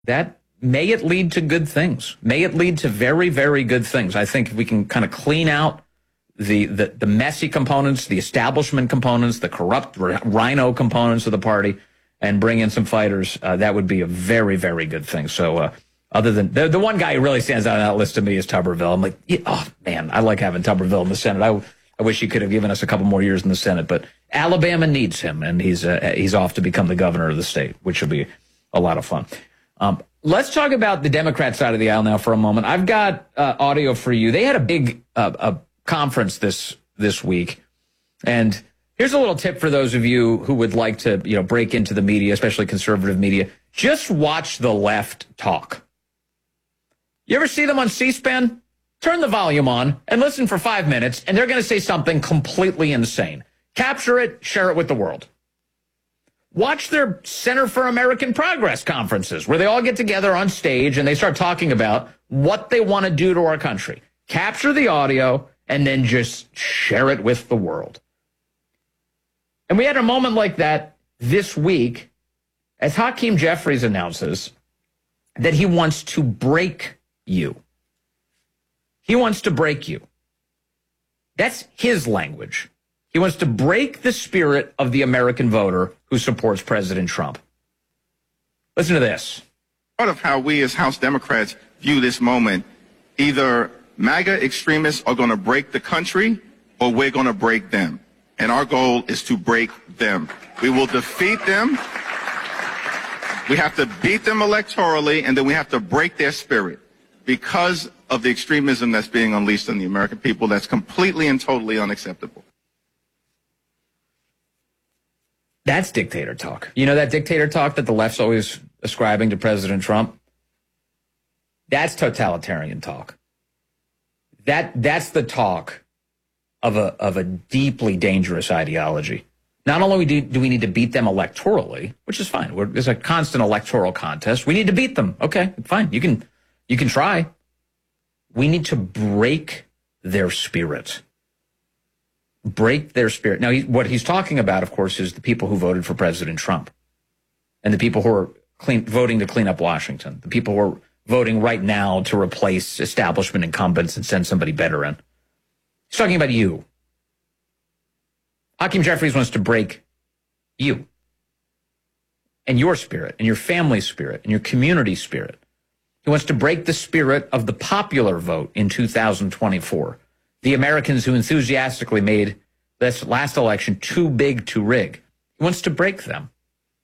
that may it lead to good things. May it lead to very, very good things. I think if we can kind of clean out the messy components, the establishment components, the corrupt rhino components of the party, and bring in some fighters, that would be a very, very good thing. So other than the one guy who really stands out on that list to me is Tuberville. I'm like, oh, man, I like having Tuberville in the Senate. I wish he could have given us a couple more years in the Senate, but Alabama needs him, and he's off to become the governor of the state, which will be a lot of fun. Let's talk about the Democrat side of the aisle now for a moment. I've got audio for you. They had a big conference this week, and here's a little tip for those of you who would like to break into the media, especially conservative media. Just watch the left talk. You ever see them on C-SPAN? Turn the volume on and listen for 5 minutes, and they're going to say something completely insane. Capture it, share it with the world. Watch their Center for American Progress conferences where they all get together on stage and they start talking about what they want to do to our country. Capture the audio and then just share it with the world. And we had a moment like that this week as Hakeem Jeffries announces that he wants to break you. He wants to break you. That's his language. He wants to break the spirit of the American voter who supports President Trump. Listen to this. Part of how we as House Democrats view this moment, either MAGA extremists are going to break the country or we're going to break them. And our goal is to break them. We will defeat them. We have to beat them electorally, and then we have to break their spirit because of the extremism that's being unleashed on the American people. That's completely and totally unacceptable. That's dictator talk. You know that dictator talk that the left's always ascribing to President Trump? That's totalitarian talk. That's the talk of a deeply dangerous ideology. Not only do we need to beat them electorally, which is fine. There's a constant electoral contest. We need to beat them. Okay, fine. You can try. We need to break their spirit. Break their spirit. Now, what he's talking about, of course, is the people who voted for President Trump and the people who are voting to clean up Washington, the people who are voting right now to replace establishment incumbents and send somebody better in. He's talking about you. Hakeem Jeffries wants to break you and your spirit and your family's spirit and your community spirit. He wants to break the spirit of the popular vote in 2024. The Americans who enthusiastically made this last election too big to rig. He wants to break them.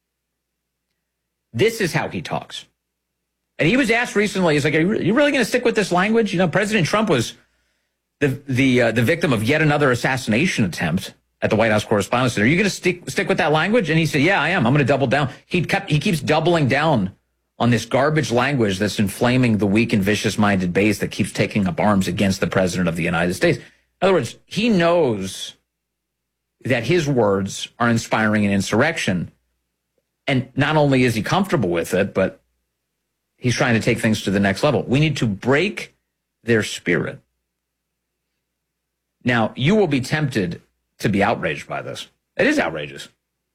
This is how he talks. And he was asked recently, he's like, are you really going to stick with this language? You know, President Trump was the victim of yet another assassination attempt at the White House Correspondents' Center. Are you going to stick with that language? And he said, yeah, I am. I'm going to double down. He keeps doubling down on this garbage language that's inflaming the weak and vicious-minded base that keeps taking up arms against the President of the United States. In other words, he knows that his words are inspiring an insurrection. And not only is he comfortable with it, but he's trying to take things to the next level. We need to break their spirit. Now, you will be tempted to be outraged by this. It is outrageous.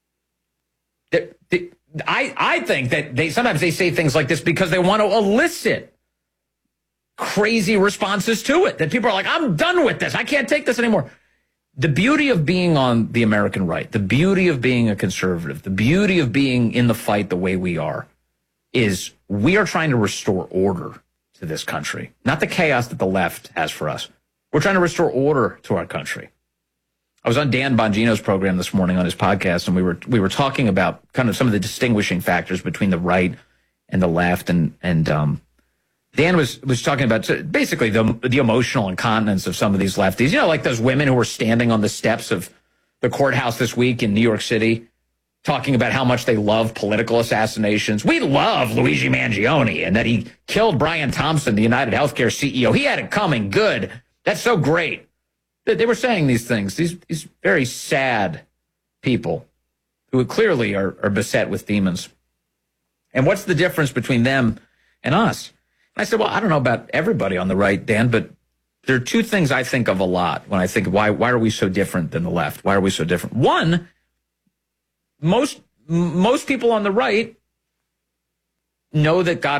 I think that sometimes they say things like this because they want to elicit crazy responses to it. That people are like, I'm done with this. I can't take this anymore. The beauty of being on the American right, the beauty of being a conservative, the beauty of being in the fight the way we are, is we are trying to restore order to this country, not the chaos that the left has for us. We're trying to restore order to our country. I was on Dan Bongino's program this morning on his podcast, and we were talking about kind of some of the distinguishing factors between the right and the left, and Dan was talking about basically the emotional incontinence of some of these lefties. You know, like those women who were standing on the steps of the courthouse this week in New York City, talking about how much they love political assassinations. We love Luigi Mangione and that he killed Brian Thompson, the United Healthcare CEO. He had it coming. Good. That's so great. They were saying these things, these very sad people who clearly are beset with demons. And what's the difference between them and us? And I said, well, I don't know about everybody on the right, Dan, but there are two things I think of a lot when I think, why are we so different than the left? Why are we so different? One, most people on the right know that God